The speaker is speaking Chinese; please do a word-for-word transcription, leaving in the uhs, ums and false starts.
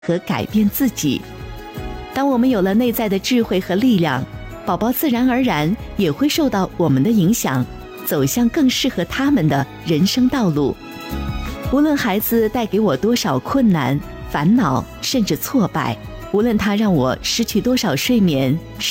和改变自己。当我们有了内在的智慧和力量，宝宝自然而然也会受到我们的影响，走向更适合他们的人生道路。无论孩子带给我多少困难、烦恼，甚至挫败，无论他让我失去多少睡眠、